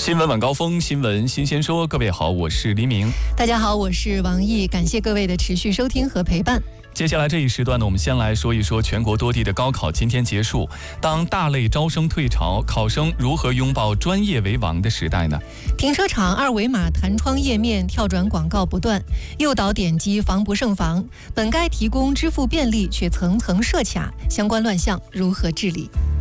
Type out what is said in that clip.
新闻晚高峰，新闻新鲜说。各位好，我是黎明。 大家好，我是王毅。感谢各位的持续收听和陪伴。 接下来这一时段呢，我们先来说一说全国多地的高考今天结束。当大类招生退潮，考生如何拥抱专业为王的时代呢？ 停车场二维码弹窗页面跳转广告不断，诱导点击防不胜防。本该提供支付便利，却层层设卡，相关乱象如何治理？